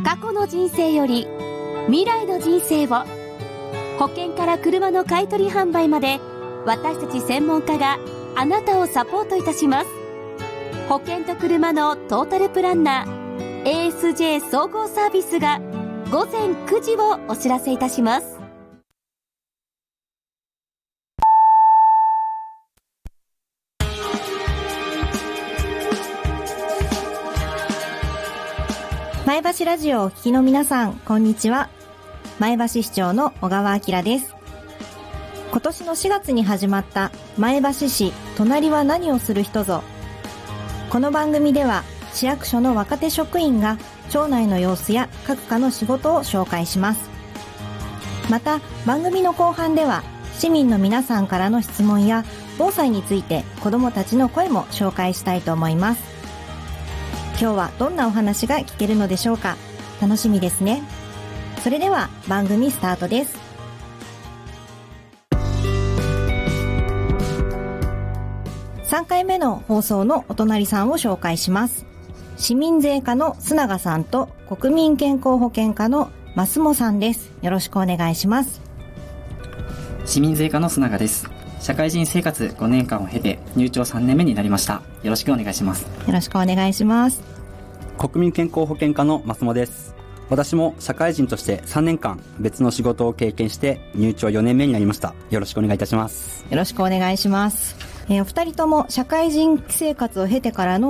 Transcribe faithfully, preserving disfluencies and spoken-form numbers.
過去の人生より未来の人生を、保険から車の買い取り販売まで、私たち専門家があなたをサポートいたします。保険と車のトータルプランナー エーエスジェー 総合サービスがごぜんくじをお知らせいたします。 前橋ラジオをお聞きの皆さん、こんにちは。前橋市長の小川明です。今年のしがつに始まった前橋市隣は何をする人ぞ。この番組では市役所の若手職員が町内の様子や各課の仕事を紹介します。また番組の後半では市民の皆さんからの質問や防災について子どもたちの声も紹介したいと思います。今日はどんなお話が聞けるのでしょうか。楽しみですね。それでは番組スタートです。さんかいめの放送のお隣さんを紹介します。市民税課の須永さんと国民健康保険課の増茂さんです。よろしくお願いします。 市民税課の須永です。社会人生活ごねんかんを経て入庁さんねんめになりました。よろしくお願いします。 よろしくお願いします。 国民健康保険課の増茂です。私も社会人としてさんねんかん別の仕事を経験して入庁よねんめになりました。よろしくお願いいたします。 よろしくお願いします。えー、お二人とも社会人生活を経てからの